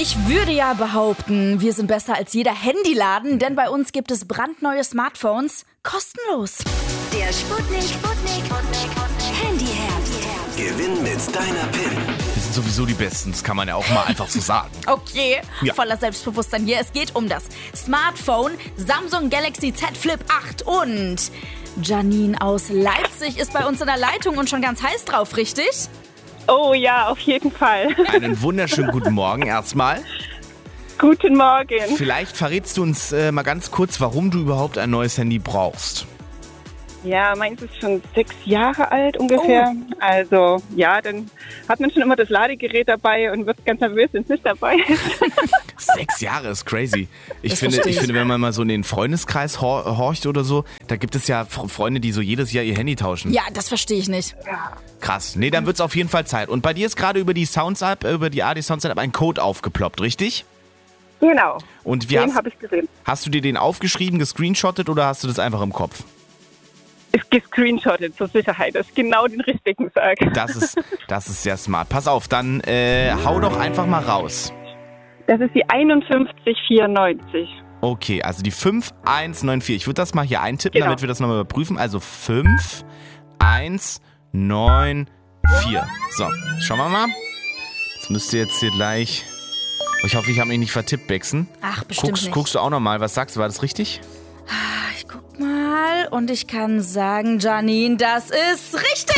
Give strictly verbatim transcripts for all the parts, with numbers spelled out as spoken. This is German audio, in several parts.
Ich würde ja behaupten, wir sind besser als jeder Handyladen, denn bei uns gibt es brandneue Smartphones kostenlos. Der Sputnik, Sputnik, Handyherz. Gewinn mit deiner P I N. Wir sind sowieso die Besten, das kann man ja auch mal einfach so sagen. Okay, Ja. voller Selbstbewusstsein hier. Es geht um das Smartphone Samsung Galaxy Z Flip acht und Janine aus Leipzig ist bei uns in der Leitung und schon ganz heiß drauf, richtig? Oh ja, auf jeden Fall. Einen wunderschönen guten Morgen erstmal. Guten Morgen. Vielleicht verrätst du uns äh, mal ganz kurz, warum du überhaupt ein neues Handy brauchst. Ja, meins ist schon sechs Jahre alt ungefähr. Oh. Also ja, dann hat man schon immer das Ladegerät dabei und wird ganz nervös, wenn es nicht dabei ist. Sechs Jahre ist crazy. Ich Das finde, verstehe ich ich. finde, wenn man mal so in den Freundeskreis hor- horcht oder so, da gibt es ja F- Freunde, die so jedes Jahr ihr Handy tauschen. Ja, das verstehe ich nicht. Krass. Nee, dann wird's auf jeden Fall Zeit. Und bei dir ist gerade über die Sounds-App, äh, über die A D Sounds-App ein Code aufgeploppt, richtig? Genau. Und wie Den hast, habe ich gesehen. hast du dir den aufgeschrieben, gescreenshottet oder hast du das einfach im Kopf? Ist gescreenshottet zur Sicherheit, dass ich genau den richtigen sage. Das ist, das ist sehr smart. Pass auf, dann äh, hau doch einfach mal raus. Das ist die einundfünfzig vierundneunzig. Okay, also die fünf eins neun vier. Ich würde das mal hier eintippen, Genau. damit wir das nochmal überprüfen. Also fünf eins neun vier. So, schauen wir mal. Das müsste jetzt hier gleich... Ich hoffe, ich habe mich nicht vertippt, Bexen. Ach, bestimmt Guckst, nicht. guckst du auch nochmal, was sagst du? War das richtig? Ich guck mal und ich kann sagen, Janine, das ist richtig!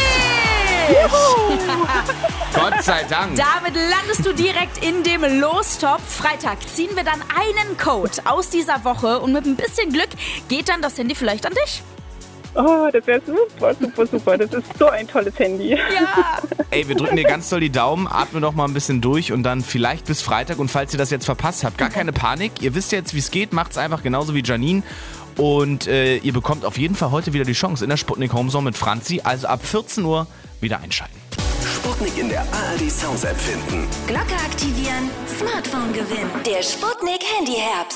Gott sei Dank. Damit landest du direkt in dem Lostopf. Freitag ziehen wir dann einen Code aus dieser Woche und mit ein bisschen Glück geht dann das Handy vielleicht an dich. Oh, das wäre super, super, super. Das ist so ein tolles Handy. Ja. Ey, wir drücken dir ganz doll die Daumen, atme doch mal ein bisschen durch und dann vielleicht bis Freitag. Und falls ihr das jetzt verpasst habt, gar keine Panik. Ihr wisst jetzt, wie es geht. Macht's einfach genauso wie Janine. Und äh, ihr bekommt auf jeden Fall heute wieder die Chance in der Sputnik Homezone mit Franzi. Also ab vierzehn Uhr wieder einschalten. Sputnik in der A R D Sounds App finden. Glocke aktivieren, Smartphone gewinnen. Der Sputnik Handyherz.